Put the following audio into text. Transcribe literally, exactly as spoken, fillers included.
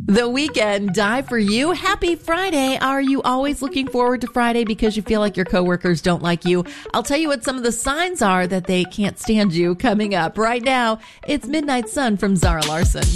The Weeknd, Die For You. Happy Friday. Are you always looking forward to Friday because you feel like your coworkers don't like you? I'll tell you what some of the signs are that they can't stand you coming up. Right now, it's Midnight Sun from Zara Larsson.